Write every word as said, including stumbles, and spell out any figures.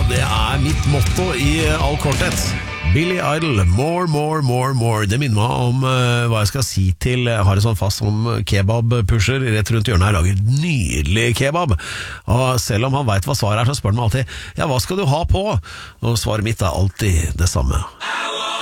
det er mitt motto i all korthet. Billy Idol, more, more, more, more. Det minner meg om uh, hva jeg skal si til Jeg har en sånn fast som kebab-pusher rett rundt hjørnet her, lager nydelig kebab. Og selv om han vet hva svaret er, så spør han meg alltid: ja, hva skal du ha på? Og svaret mitt er alltid det samme.